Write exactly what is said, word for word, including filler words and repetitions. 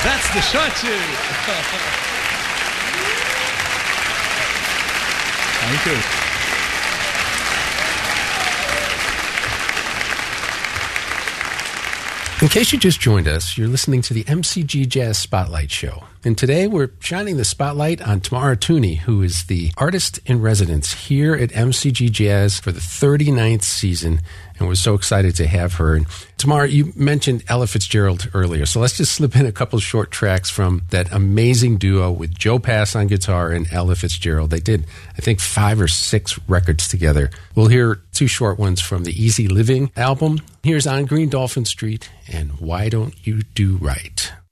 That's the shot you. Thank you. In case you just joined us, you're listening to the M C G Jazz Spotlight Show. And today we're shining the spotlight on Tamara Tunie, who is the artist in residence here at M C G Jazz for the thirty-ninth season. And we're so excited to have her. And Tamara, you mentioned Ella Fitzgerald earlier, so let's just slip in a couple short tracks from that amazing duo with Joe Pass on guitar and Ella Fitzgerald. They did, I think, five or six records together. We'll hear two short ones from the Easy Living album. Here's On Green Dolphin Street and Why Don't You Do Right.